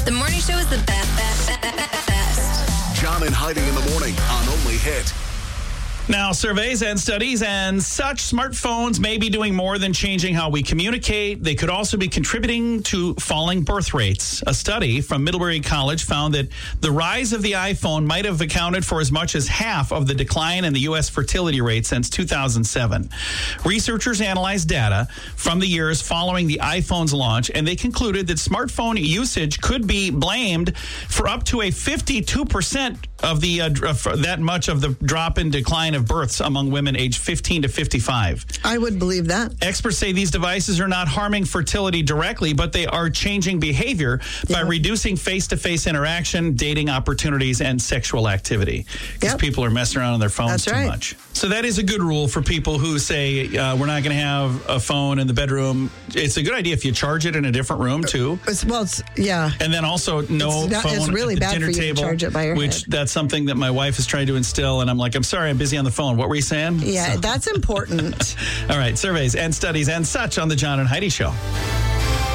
The morning show is the best. John and Heidi in the morning on Only Hit. Now, surveys and studies and such, smartphones may be doing more than changing how we communicate. They could also be contributing to falling birth rates. A study from Middlebury College found that the rise of the iPhone might have accounted for as much as half of the decline in the U.S. fertility rate since 2007. Researchers analyzed data from the years following the iPhone's launch, and they concluded that smartphone usage could be blamed for up to a 52% of the that much of the drop in decline of births among women aged 15 to 55. I would believe that. Experts say these devices are not harming fertility directly, but they are changing behavior by reducing face-to-face interaction, dating opportunities, and sexual activity. Because people are messing around on their phones too much. So that is a good rule for people who say, we're not going to have a phone in the bedroom. It's a good idea if you charge it in a different room, too. And then also no phone it's really at the bad dinner for you table, to charge it by your which head. that's something that my wife is trying to instill. And I'm like, I'm sorry, I'm busy on the phone. What were you saying? Yeah, that's important. All right, surveys and studies and such on the John and Heidi Show.